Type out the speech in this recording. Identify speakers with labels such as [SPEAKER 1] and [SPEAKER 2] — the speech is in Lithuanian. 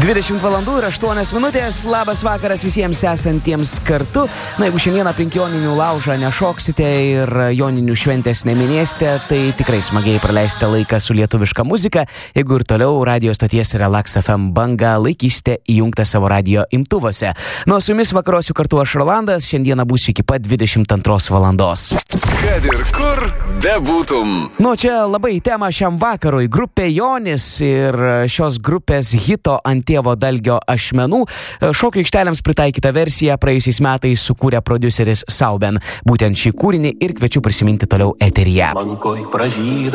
[SPEAKER 1] 20 valandų ir 8 minutės. Labas vakaras visiems esantiems kartu. Na, jeigu šiandieną aplink Joninių laužą nešoksite ir Joninių šventės neminėsite, tai tikrai smagiai praleisite laiką su lietuviška muzika. Jeigu ir toliau radio stoties Relax FM banga laikysite įjungtą savo radio imtuvose. Nu, su jumis vakarosiu kartu aš Rolandas. Šiandieną būsiu iki pat 22 valandos.
[SPEAKER 2] Kad ir kur bebūtum.
[SPEAKER 1] Nu, čia labai tema šiam vakarui. Grupė Jonis ir šios grupės hito Ant tėvo dalgio ašmenų šokio aikštelėms pritaikytą versiją praėjusiais metais sukūrė prodiuseris Sauben. Būtent šį kūrinį ir kviečiu prisiminti toliau eteryje.